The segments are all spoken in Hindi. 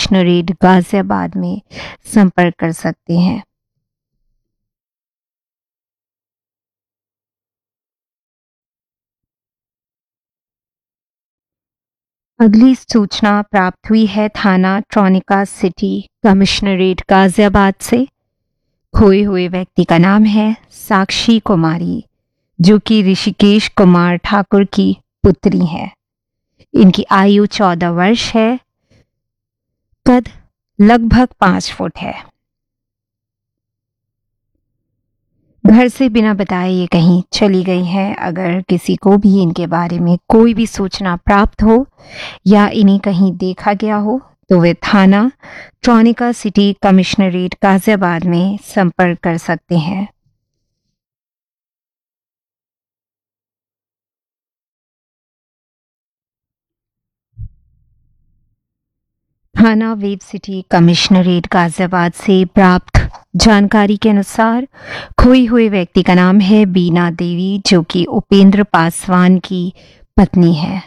कमिश्नरेट गाजियाबाद में संपर्क कर सकते हैं। अगली सूचना प्राप्त हुई है थाना ट्रॉनिका सिटी कमिश्नरेट गाजियाबाद से। खोए हुए व्यक्ति का नाम है साक्षी कुमारी, जो कि ऋषिकेश कुमार ठाकुर की पुत्री है। इनकी आयु 14 वर्ष है। कद लगभग 5 फुट है। घर से बिना बताए ये कहीं चली गई है। अगर किसी को भी इनके बारे में कोई भी सूचना प्राप्त हो या इन्हें कहीं देखा गया हो तो वे थाना ट्रॉनिका सिटी कमिश्नरेट गाजियाबाद में संपर्क कर सकते हैं। थाना वेब सिटी कमिश्नरेट गाजियाबाद से प्राप्त जानकारी के अनुसार खोई हुए व्यक्ति का नाम है बीना देवी, जो कि उपेंद्र पासवान की पत्नी है।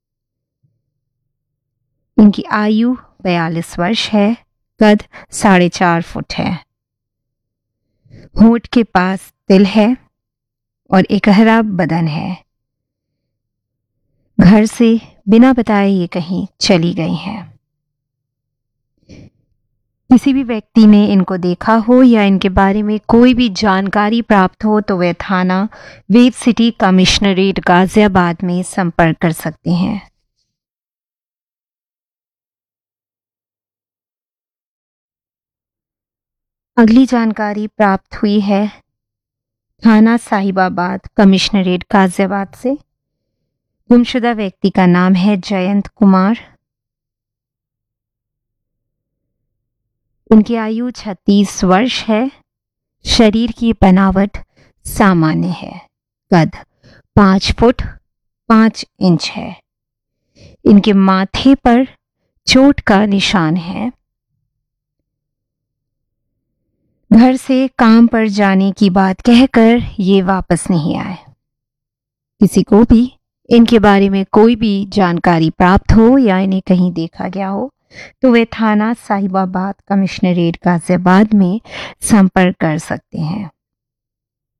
इनकी आयु 42 वर्ष है। कद 4.5 फुट है। होंठ के पास तिल है और एकहरा बदन है। घर से बिना बताए ये कहीं चली गई हैं। किसी भी व्यक्ति ने इनको देखा हो या इनके बारे में कोई भी जानकारी प्राप्त हो तो वे थाना वेब सिटी कमिश्नरेट गाजियाबाद में संपर्क कर सकते हैं। अगली जानकारी प्राप्त हुई है थाना साहिबाबाद कमिश्नरेट गाजियाबाद से। गुमशुदा व्यक्ति का नाम है जयंत कुमार। इनकी आयु 36 वर्ष है। शरीर की बनावट सामान्य है। कद 5 फुट 5 इंच है। इनके माथे पर चोट का निशान है। घर से काम पर जाने की बात कहकर ये वापस नहीं आए। किसी को भी इनके बारे में कोई भी जानकारी प्राप्त हो या इन्हें कहीं देखा गया हो तो वे थाना साहिबाबाद कमिश्नरेट गाजियाबाद में संपर्क कर सकते हैं।